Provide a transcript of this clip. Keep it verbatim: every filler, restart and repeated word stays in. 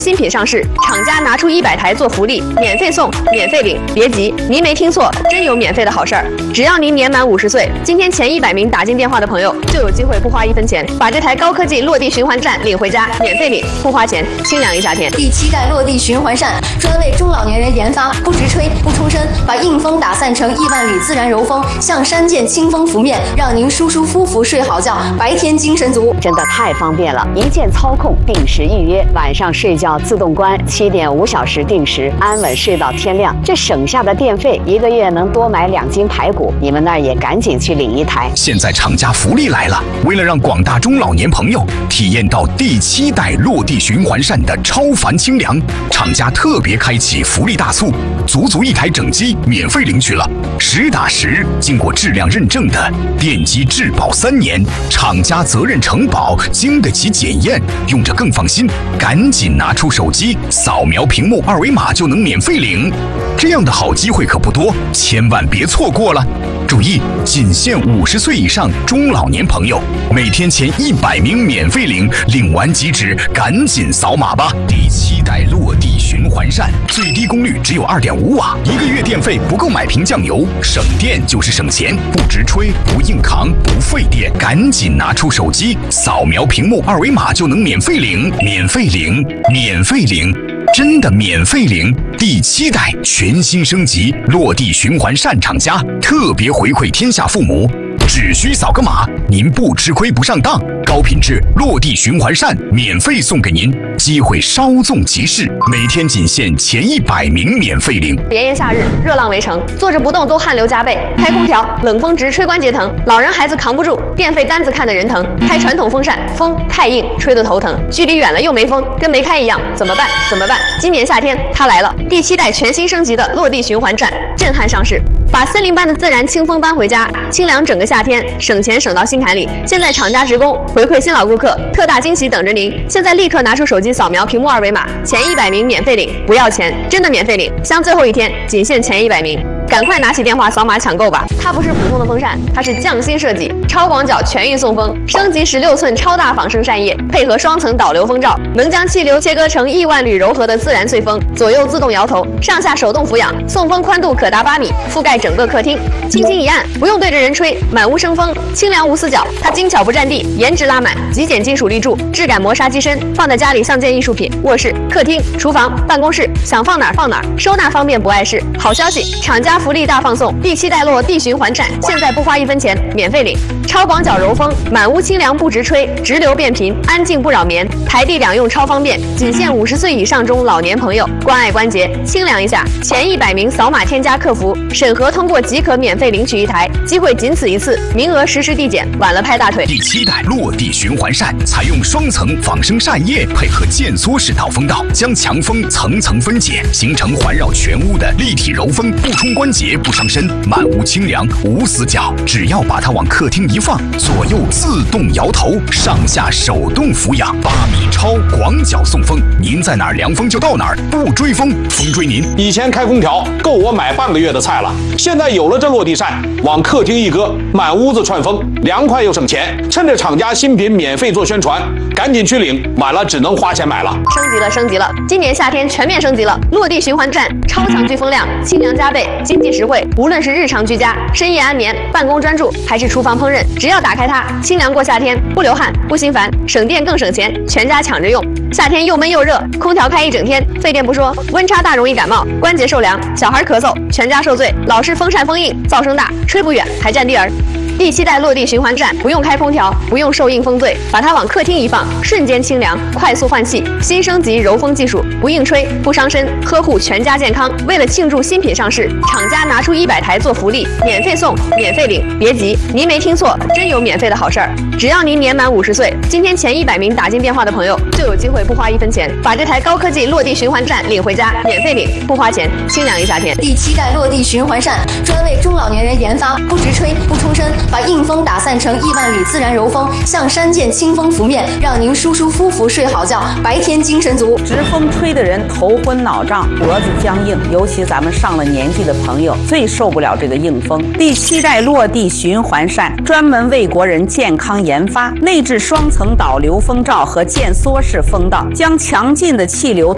新品上市，厂家拿出一百台做福利，免费送，免费领。别急，您没听错，真有免费的好事儿！只要您年满五十岁，今天前一百名打进电话的朋友就有机会不花一分钱，把这台高科技落地循环扇领回家，免费领，不花钱，清凉一夏天。 第七代落地循环扇专为中老年人研发，不直吹，不冲身，把硬风打散成亿万缕自然柔风，像山涧清风拂面，让您舒舒服服睡好觉，白天精神足。 真的太方便了，一键操控，定时预约，晚上睡觉自动关，七点五小时定时，安稳睡到天亮。这省下的电费，一个月能多买两斤排骨。你们那儿也赶紧去领一台。 现在厂家福利来了，为了让广大中老年朋友体验到第七代落地循环扇的超凡清凉，厂家特别开启福利大促，足足一台整机免费领取了，实打实经过质量认证的电机质保三年，厂家责任承保，经得起检验，用着更放心。赶紧拿出手机，扫描屏幕二维码就能免费领。这样的好机会可不多，千万别错过了。注意，仅限五十岁以上中老年朋友，每天前一百名免费领，领完即止，赶紧扫码吧！第七代落地循环扇，最低功率只有二点五瓦，一个月电费不够买瓶酱油，省电就是省钱，不直吹，不硬扛，不费电。赶紧拿出手机，扫描屏幕二维码就能免费领，免费领，免费领。真的免费领！第七代全新升级落地循环扇，厂家特别回馈天下父母，只需扫个码，您不吃亏不上当，高品质落地循环扇免费送给您，机会稍纵即逝，每天仅限前一百名免费领。 炎炎夏日，热浪围城，坐着不动都汗流浃背，开空调冷风直吹关节疼，老人孩子扛不住，电费单子看得人疼。开传统风扇，风太硬，吹得头疼，距离远了又没风，跟没开一样，怎么办？怎么办？今年夏天它来了，第七代全新升级的落地循环扇震撼上市，把森林般的自然清风搬回家，清凉整个夏天，省钱省到心坎里。现在厂家职工回馈新老顾客，特大惊喜等着您！现在立刻拿出手机扫描屏幕二维码，前一百名免费领，不要钱，真的免费领，像最后一天，仅限前一百名。赶快拿起电话扫码抢购吧！它不是普通的风扇，它是匠心设计、超广角全域送风，升级十六寸超大仿生扇叶，配合双层导流风罩，能将气流切割成亿万缕柔和的自然碎风，左右自动摇头，上下手动俯仰，送风宽度可达八米，覆盖整个客厅。轻轻一按，不用对着人吹，满屋生风，清凉无死角。它精巧不占地，颜值拉满，极简金属立柱，质感磨砂机身，放在家里像件艺术品。卧室、客厅、厨房、办公室，想放哪儿放哪儿，收纳方便不碍事。好消息，厂家福利大放送，第七代落地循环扇，现在不花一分钱，免费领。超广角柔风，满屋清凉不直吹，直流变频，安静不扰眠，台地两用超方便，仅限五十岁以上中老年朋友，关爱关节，清凉一下。前一百名扫码添加客服，审核通过即可免费领取一台，机会仅此一次，名额实时递减，晚了拍大腿。 第七代落地循环扇采用双层仿生扇叶，配合渐缩式导风道，将强风层层分解，形成环绕全屋的立体柔风，不冲关节，不伤身，满屋清凉无死角。只要把它往客厅一放，左右自动摇头，上下手动俯仰，八米超广角送风，您在哪儿凉风就到哪儿，不追风，风追您。 以前开空调够我买半个月的菜了，现在有了这落地扇，往客厅一搁，满屋子串风，凉快又省钱。趁着厂家新品免费做宣传，赶紧去领，晚了只能花钱买了。 升级了，升级了！今年夏天全面升级了，落地循环扇超强聚风量，清凉加倍，经济实惠。无论是日常居家、深夜安眠、办公专注，还是厨房烹饪，只要打开它，清凉过夏天，不流汗，不心烦，省电更省钱，全家抢着用。夏天又闷又热，空调开一整天，费电不说，温差大容易感冒，关节受凉，小孩咳嗽，全家受罪。老是风扇风硬，噪声大，吹不远，还占地儿。第七代落地循环扇不用开空调，不用受硬风醉，把它往客厅一放，瞬间清凉，快速换气。新升级柔风技术，不硬吹，不伤身，呵护全家健康。为了庆祝新品上市，厂家拿出一百台做福利，免费送，免费领。别急，您没听错，真有免费的好事儿！只要您年满五十岁，今天前一百名打进电话的朋友就有机会不花一分钱，把这台高科技落地循环扇领回家，免费领，不花钱，清凉一夏天。 第七代落地循环扇专为中老年人研发，不直吹，不冲身，把硬风打散成亿万缕自然柔风，像山涧清风拂面，让您舒舒服服睡好觉，白天精神足。 直风吹的人头昏脑胀，脖子僵硬，尤其咱们上了年纪的朋友最受不了这个硬风。第七代落地循环扇专门为国人健康研发，内置双层导流风罩和渐缩式风道，将强劲的气流